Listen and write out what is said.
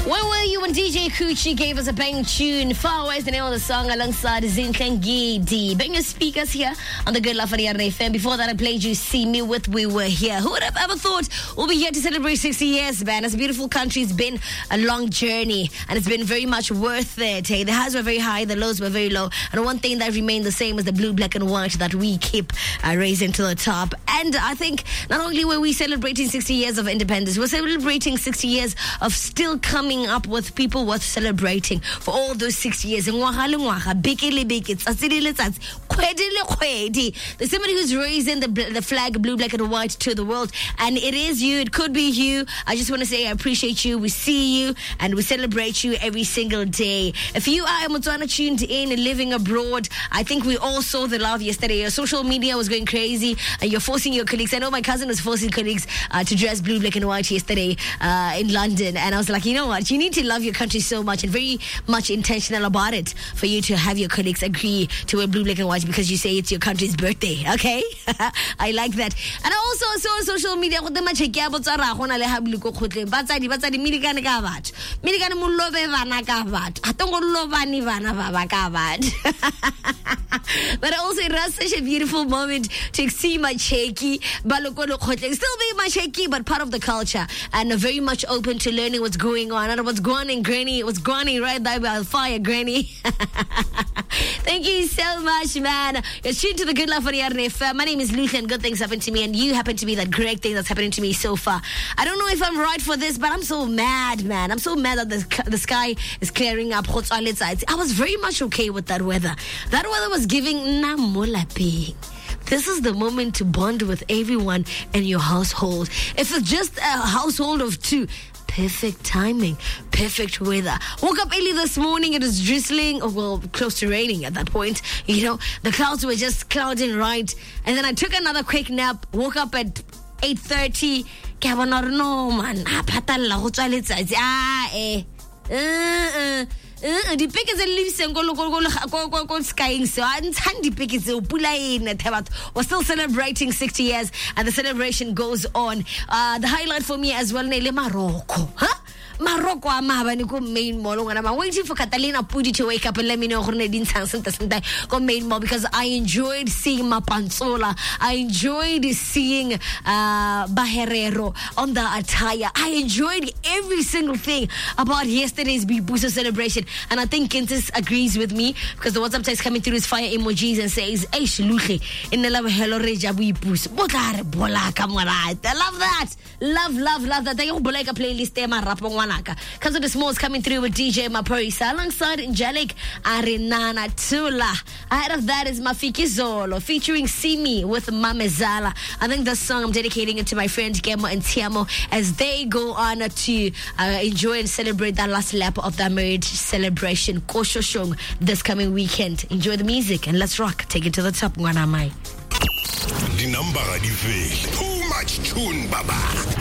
Where were you when DJ Coochie gave us a bang tune? Far Away is the name of the song alongside Zinkangidi. Bang your speakers here on the Good Love for the FM. Before that, I played you See Me with We Were Here. Who would have ever thought we'll be here to celebrate 60 years, man? It's a beautiful country. It's been a long journey, and it's been very much worth it. Hey, the highs were very high, the lows were very low, and one thing that remained the same is the blue, black, and white that we keep raising to the top. And I think not only were we celebrating 60 years of independence, we're celebrating 60 years of still coming up with people worth celebrating for all those 60 years. There's somebody who's raising the flag, blue, black, and white to the world, and it is you. It could be you. I just want to say I appreciate you. We see you and we celebrate you every single day. If you are Motswana tuned in and living abroad, I think we all saw the love yesterday. Your social media was going crazy, and you're forcing your colleagues. I know my cousin was forcing colleagues to dress blue, black, and white yesterday in London, and I was like, you know what? You need to love your country so much and very much intentional about it for you to have your colleagues agree to wear blue, black, and white because you say it's your country's birthday. Okay? I like that. And I also saw on social media but also it was such a beautiful moment to see my shaky still be my shaky, but part of the culture, and very much open to learning what's going on. And what's going on, Granny? What's going on right there by the fire, Granny? Thank you so much, man. You're tuned to the Good Love for the RNF. My name is Luther, and good things happen to me, and you happen to be that great thing that's happening to me so far. I don't know if I'm right for this, but I'm so mad, man. I'm so mad that the sky is clearing up. I was very much okay with that weather. That weather was giving namolapi. This is the moment to bond with everyone in your household. If it's just a household of two, perfect timing, perfect weather. Woke up early this morning, it was drizzling, close to raining at that point. You know, the clouds were just clouding right. And then I took another quick nap, woke up at 8:30. The pickets and leaves and go skying, so I'm handy pickets. We're still celebrating 60 years, and the celebration goes on. The highlight for me as well, Morocco. Morocco, I'm main mall, and I'm waiting for Catalina Pudi to wake up and let me know main mall, because I enjoyed seeing Mapanzola. I enjoyed seeing Baherero on the attire. I enjoyed every single thing about yesterday's Bibuso celebration, and I think Kintis agrees with me, because the WhatsApp text coming through his fire emojis and says, Eish Luche, in the love hello Reja Bibuso. I love that. Love that. They don't like a playlist there, my rapong. Comes with the Smalls coming through with DJ Maporisa alongside Angelic Arenana Tula. Ahead of that is Mafiki Zolo featuring Simi with Mamezala. I think this song I'm dedicating it to my friends Gemo and Tiamo as they go on to enjoy and celebrate that last lap of their marriage celebration Koshoshong this coming weekend. Enjoy the music and let's rock. Take it to the top. Too much tune, Baba.